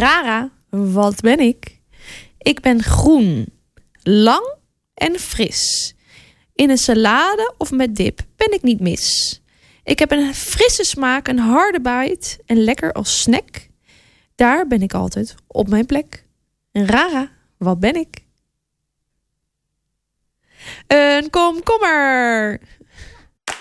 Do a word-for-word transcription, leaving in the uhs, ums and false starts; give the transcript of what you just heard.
Rara, wat ben ik? Ik ben groen, lang en fris. In een salade of met dip ben ik niet mis. Ik heb een frisse smaak, een harde bite en lekker als snack. Daar ben ik altijd op mijn plek. Rara, wat ben ik? Een komkommer.